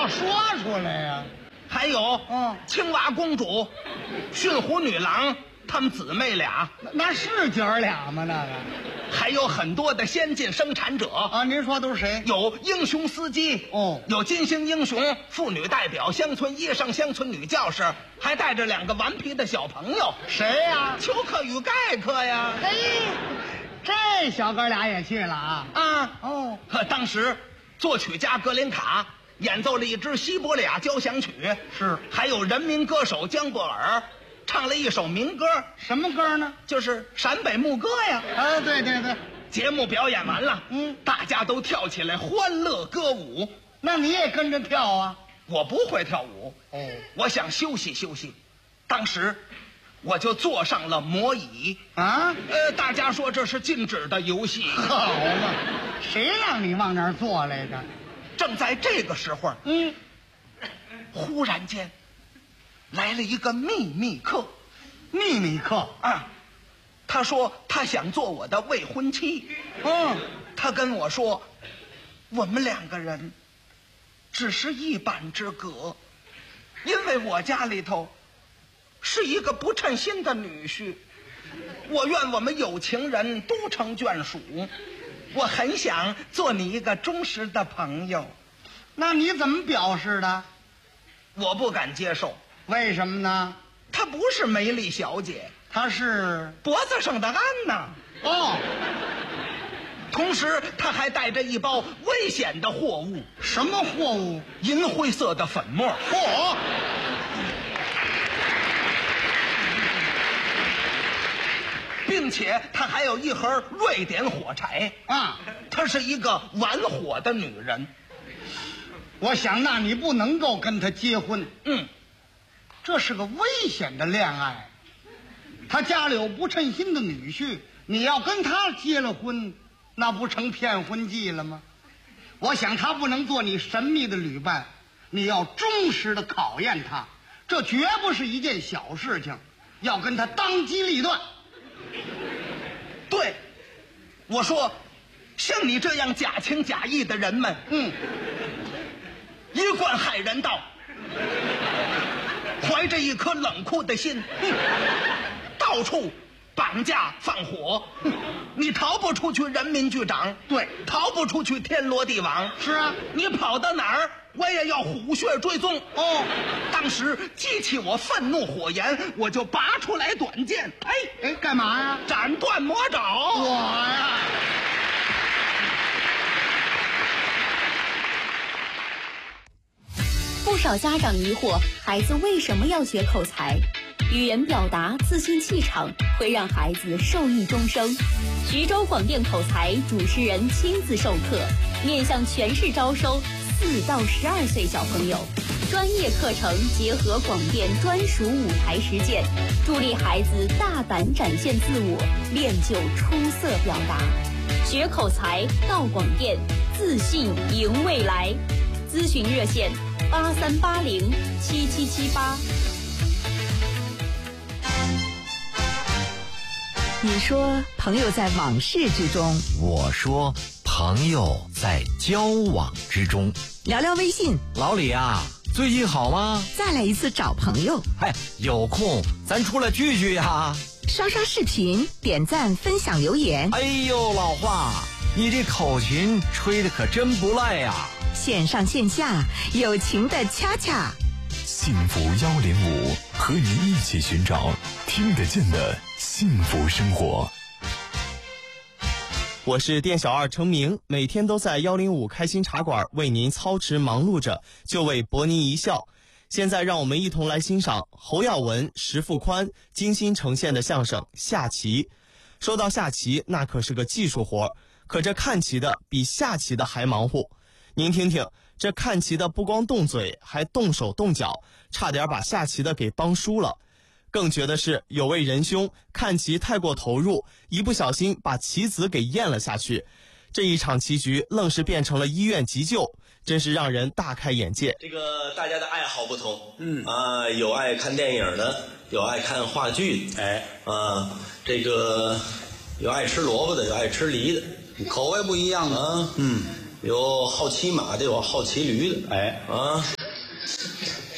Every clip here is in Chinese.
要说出来呀。 还有，青蛙公主、驯虎女郎，她们姊妹俩， 那是姐儿俩吗？那个还有很多的先进生产者啊，您说都是谁？ 有英雄司机有金星英雄、妇女代表、乡村医生、乡村女教师，还带着2个顽皮的小朋友。 谁呀？ 丘克与盖克呀。 嘿，这小哥俩也去了啊？ 当时作曲家格林卡演奏了一支西伯利亚交响曲， 是， 还有人民歌手江布尔唱了一首民歌。 什么歌呢？ 就是陕北牧歌呀。 啊，对对对。 节目表演完了，大家都跳起来欢乐歌舞。 那你也跟着跳啊？ 我不会跳舞，我想休息休息。当时我就坐上了魔椅啊。 大家说这是禁止的游戏。 好嘛，谁让你往那儿坐来着？ 正在这个时候，忽然间来了一个秘密客。 秘密客啊，他说他想做我的未婚妻。他跟我说，我们2个人只是一般之隔，因为我家里头是一个不称心的女婿，我愿我们有情人都成眷属，我很想做你一个忠实的朋友。 那你怎么表示的？ 我不敢接受。 为什么呢？ 她不是梅丽小姐， 她是脖子上的安娜。同时她还带着一包危险的货物。 什么货物？ 银灰色的粉末。并且她还有一盒瑞典火柴啊！ 她是一个玩火的女人。 我想，那你不能够跟她结婚。这是个危险的恋爱。她家里有不称心的女婿，你要跟他结了婚，那不成骗婚计了吗？我想他不能做你神秘的旅伴，你要忠实的考验他，这绝不是一件小事情，要跟他当机立断。 对，我说，像你这样假情假意的人们，一贯害人道，怀着一颗冷酷的心，到处绑架放火，你逃不出去人民剧场， 对， 逃不出去天罗地网。 是啊， 你跑到哪儿，我也要虎穴追踪。当时激起我愤怒火焰，我就拔出来短剑， 干嘛呀？ 斩断魔爪。 我呀， 不少家长疑惑，孩子为什么要学口才？语言表达、自信气场会让孩子受益终生。徐州广电口才主持人亲自授课，面向全市招收4到12岁小朋友，专业课程结合广电专属舞台实践，助力孩子大胆展现自我，练就出色表达。学口才到广电，自信赢未来。咨询热线83807778。 你说朋友在往事之中， 我说朋友在交往之中。 聊聊微信。 老李啊，最近好吗？ 再来一次找朋友。 有空咱出来聚聚呀。 刷刷视频，点赞分享留言。 哎呦老话，你这口琴吹得可真不赖呀。 线上线下友情的恰恰。 幸福105，和你一起寻找听得见的幸福生活。 我是店小二程明，每天都在105开心茶馆为您操持忙碌着，就为博您一笑。现在让我们一同来欣赏侯耀文、石富宽精心呈现的相声《下棋》。说到下棋，那可是个技术活，可这看棋的比下棋的还忙活。您听听，这看棋的不光动嘴，还动手动脚，差点把下棋的给帮输了。更绝的是，有位仁兄看棋太过投入，一不小心把棋子给咽了下去。这一场棋局愣是变成了医院急救，真是让人大开眼界。 这个大家的爱好不同，有爱看电影的，有爱看话剧，这个有爱吃萝卜的，有爱吃梨的，口味不一样啊。有好骑马的，有好骑驴的，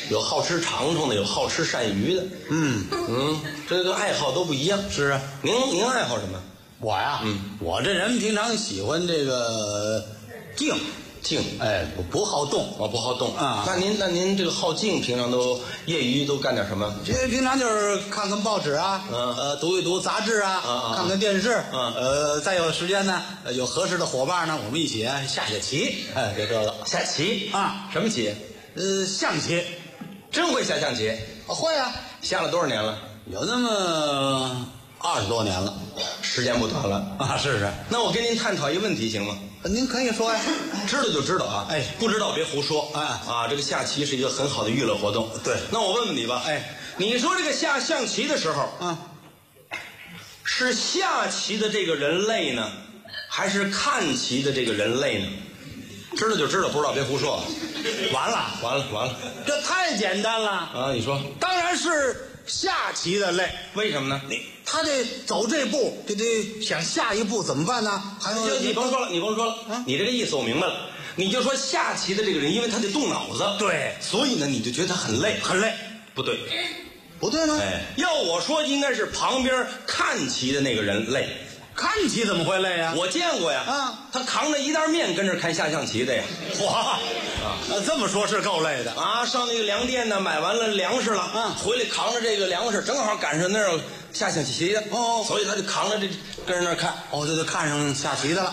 有好吃长虫的，有好吃鳝鱼的。这个爱好都不一样。 是啊， 您爱好什么？ 我呀，我这人平常喜欢这个静，哎，不好动， 我不好动啊。 那您这个好静，平常都业余都干点什么？ 这平常就是看看报纸啊，读一读杂志啊，看看电视，再有时间呢，有合适的伙伴呢，我们一起下棋。哎，就这个下棋啊？ 什么棋？ 象棋。 真会下象棋？ 会啊， 下了多少年了？ 有那么20多年了， 时间不短了啊。是。 那我跟您探讨一个问题行吗？ 您可以说呀， 知道就知道啊， 哎， 不知道别胡说这个下棋是一个很好的娱乐活动。 对， 那我问问你吧，你说这个下象棋的时候，是下棋的这个人累呢，还是看棋的这个人累呢？知道就知道，不知道别胡说。 完了，这太简单了啊！你说， 当然是下棋的累。 为什么呢？ 他得走这步，得想下一步怎么办呢？还有你甭说了，你这个意思我明白了。你就说下棋的这个人，因为他得动脑子， 对， 所以呢，你就觉得他很累，不对， 不对吗？ 要我说，应该是旁边看棋的那个人累。 看棋怎么会累呀？ 我见过呀，他扛着一袋面跟着看下象棋的呀。 哇，这么说是够累的啊！上那个粮店呢，买完了粮食了，回来扛着这个粮食，正好赶上那儿下象棋的，所以他就扛着这跟着那儿看， 这就看上下棋的了。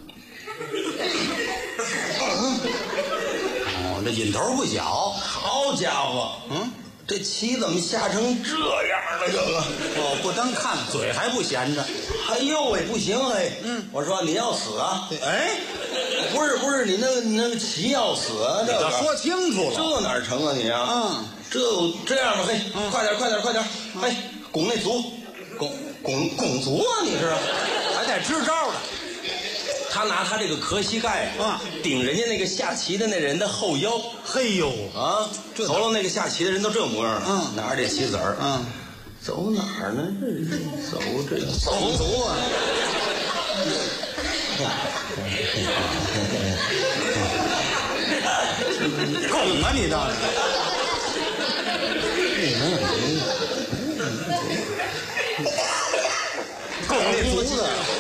这瘾头不小， 好家伙，这棋怎么下成这样了？这个不单看，嘴还不闲着。 哎呦喂，不行哎！我说你要死啊！不是，你那个棋要死啊！这个说清楚了， 这哪成啊你啊？这样吧，嘿，快点！哎，拱那足，拱足啊！你是还得支招的。 他拿他这个壳膝盖顶人家那个下棋的那人的后腰。 嘿呦啊！头了那个下棋的人都这模样了，拿着这棋子儿，走哪儿呢？走足啊！拱啊你倒是！拱那足子！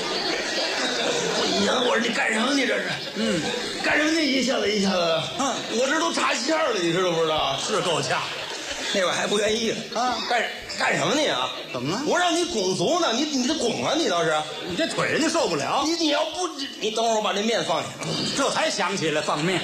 我说你干什么？你这是？干什么？你一下子，我这都插线了，你知道不知道？ 是够呛。 那边还不愿意干什么你啊？ 怎么了？ 我让你拱足呢，你这拱啊，你倒是， 你这腿人家受不了。 你要不，你等会儿我把这面放下。 这才想起来放面。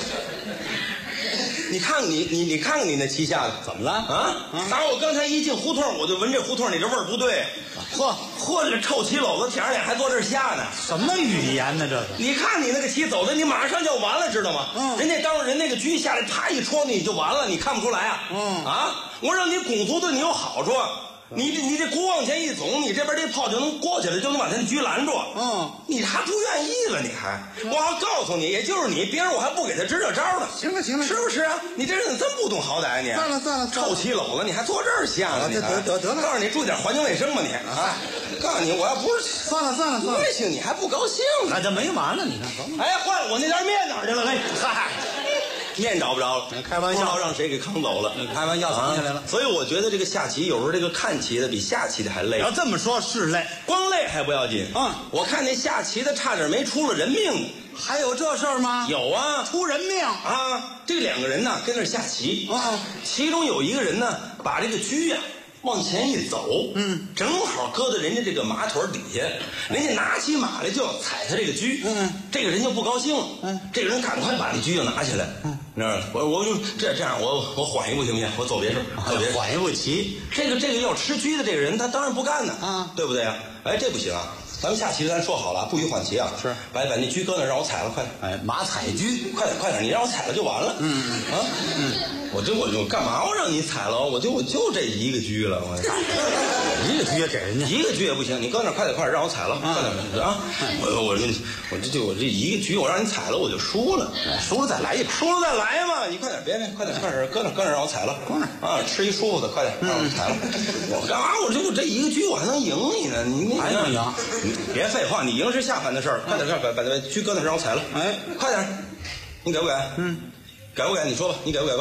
你看看你看看你那棋下的怎么了啊？打我刚才一进胡同，我就闻这胡同里这味儿不对。嚯，这臭棋篓子舔着脸还坐这儿下呢。 什么语言呢？这个？ 你看你那个棋走的，你马上就完了，知道吗？人家当人那个车下来，啪一戳你就完了，你看不出来啊？我让你拱足对你有好处。你这鼓往前一总，你这边这炮就能过去了，就能把他那车拦住。你还不愿意了？你还？我要告诉你，也就是你，别人我还不给他支这招呢。 行了， 是不是啊？你这人怎么这么不懂好歹？你算了， 臭棋篓子，你还坐这儿下呢？ 得了， 告诉你注意点环境卫生吧你啊！告诉你，我要不是算了， 不行，你还不高兴呢？ 这没完了，你看。 哎，坏了，我那袋面哪儿去了？嗨。面找不着了， 开玩笑， 让谁给扛走了？ 开玩笑藏起来了。 所以我觉得这个下棋有时候这个看棋的比下棋的还累。 要这么说，是累， 光累还不要紧。我看那下棋的差点没出了人命呢。 还有这事儿吗？ 有啊， 出人命啊！这两个人呢跟那下棋其中有一个人呢把这个车呀往前一走，正好搁在人家这个马腿底下，人家拿起马来就要踩他这个车，这个人就不高兴了，这个人赶快把那车就拿起来，我就这样，我缓一步行不行？我走别处， 缓一步棋。 这个要吃车的这个人，他当然不干呢，对不对啊？哎，这不行啊！咱们下棋咱说好了，不许缓棋啊！ 是， 把那车搁那让我踩了，快点！ 哎，马踩车， 快点！你让我踩了就完了。我就干嘛？我让你踩了，我就这一个车了，我一个车给人家， 一个车也不行，你搁那快点，让我踩了，快点啊！我这一个车，我让你踩了，我就输了， 输了再来一把， 输了再来嘛！你快点，别，快点，搁那让我踩了，吃一舒服的，快点让我踩了。我干嘛？我这一个车我还能赢你呢？你还能赢？ 别废话，你赢是下盘的事儿，快点把车搁那让我踩了，快点，你给不给？给不给？你说吧，你给不给吧？